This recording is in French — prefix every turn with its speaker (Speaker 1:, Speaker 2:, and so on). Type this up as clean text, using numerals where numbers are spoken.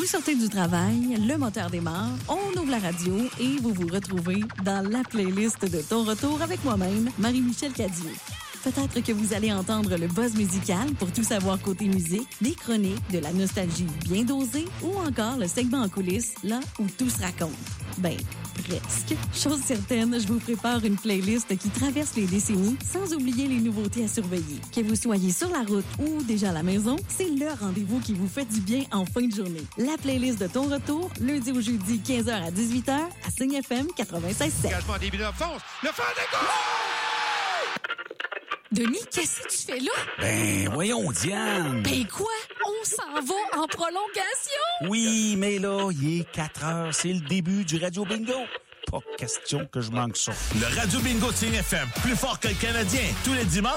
Speaker 1: Vous sortez du travail, le moteur démarre, on ouvre la radio et vous vous retrouvez dans la playlist de Ton Retour avec moi-même, Marie-Michel Cadieux. Peut-être que vous allez entendre le buzz musical pour tout savoir côté musique, des chroniques, de la nostalgie bien dosée ou encore le segment en coulisses, là où tout se raconte. Ben, presque. Chose certaine, je vous prépare une playlist qui traverse les décennies sans oublier les nouveautés à surveiller. Que vous soyez sur la route ou déjà à la maison, c'est le rendez-vous qui vous fait du bien en fin de journée. La playlist de Ton Retour, lundi au jeudi, 15h à 18h, à Signe FM 96.7.
Speaker 2: Engagement début de fonce. Le feu d'écho!
Speaker 3: Denis, qu'est-ce que tu fais là?
Speaker 4: Ben, voyons, Diane.
Speaker 3: Ben quoi? On s'en va en prolongation?
Speaker 4: Oui, mais là, il est 4 heures. C'est le début du Radio Bingo. Pas question que je manque ça.
Speaker 5: Le Radio Bingo de CNFM, plus fort que le Canadien, tous les dimanches.